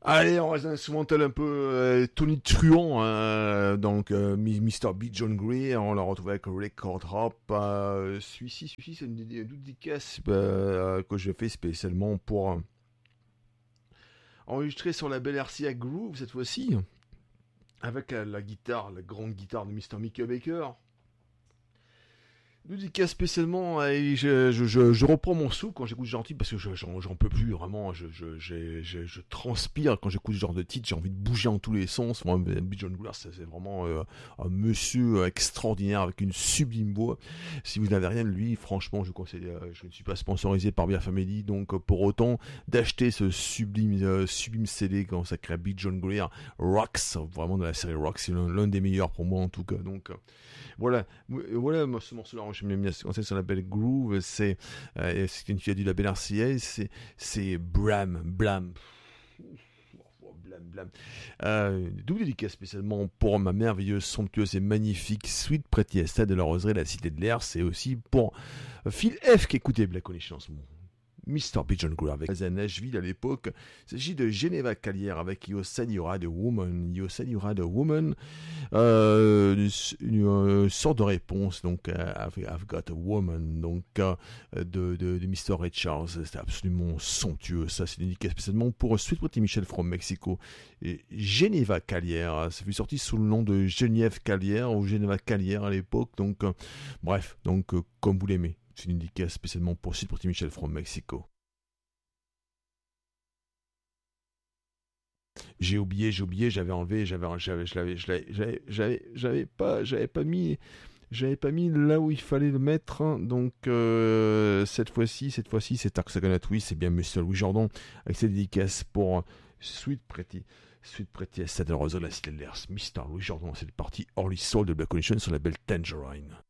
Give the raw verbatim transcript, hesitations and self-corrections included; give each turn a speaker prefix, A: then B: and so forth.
A: Allez, on reste instrumental un peu euh, Tony Truant, hein, donc euh, mister B. John Gray, on l'a retrouvé avec Record Hop. Euh, celui-ci, celui-ci, c'est une, une dédicace euh, que j'ai fait spécialement pour euh, enregistrer sur la belle R C A Groove cette fois-ci, avec la, la guitare, la grande guitare de mister Mickey Baker. Dédicace spécialement, et je, je, je, je reprends mon souffle quand j'écoute ce genre de titre parce que je, j'en, j'en peux plus vraiment, je, je, je, je, je transpire quand j'écoute ce genre de titre, j'ai envie de bouger en tous les sens. Moi, John Goulart, c'est vraiment euh, un monsieur extraordinaire avec une sublime voix. Si vous n'avez rien de lui, franchement, je vous conseille, euh, je ne suis pas sponsorisé par Beer Family, donc pour autant d'acheter ce sublime, euh, sublime C D consacré à Big John Goulart, Rocks, vraiment de la série Rocks, c'est l'un, l'un des meilleurs pour moi en tout cas. Donc euh, voilà, voilà, moi, ce morceau-là, je me mets sur la belle Groove, c'est, euh, c'est une fille du label R C A, c'est, c'est Bram, Blam. Blam, blam. Euh, double dédicace spécialement pour ma merveilleuse, somptueuse et magnifique Sweet Pretty Estelle de la Roseraie de la Cité de l'Air. C'est aussi pour Phil F qui écoutait Black Connection en ce moment. mister B. John Goulart avec à Nashville à l'époque. Il s'agit de Geneva Calière avec You Said You Had a Woman. You Said You Had a Woman. Euh, une, une, une sorte de réponse donc à I've, I've Got a Woman donc euh, de, de, de mister Ray Charles. C'était absolument somptueux. Ça, c'est indiqué spécialement pour Sweet Pretty Michelle from Mexico. Et Geneva Calière, ça fut sorti sous le nom de Geneviève Calière ou Geneva Calière à l'époque. Donc, euh, bref, donc euh, comme vous l'aimez. C'est une dédicace spécialement pour Sweet Pretty Michelle from Mexico. J'ai oublié, j'ai oublié, j'avais enlevé, j'avais, j'avais, je l'avais, je l'avais, j'avais, j'avais, j'avais pas, j'avais pas mis, j'avais pas mis là où il fallait le mettre. Hein. Donc euh, cette fois-ci, cette fois-ci, c'est Taxagonat, oui, c'est bien Monsieur Louis Jordan avec ses dédicaces pour Sweet Pretty. Sweet Pretty, Estelle Rosa, la Cité de l'Air, mister Louis Jordan, c'est le parti Early Soul de Black Connection sur la belle Tangerine.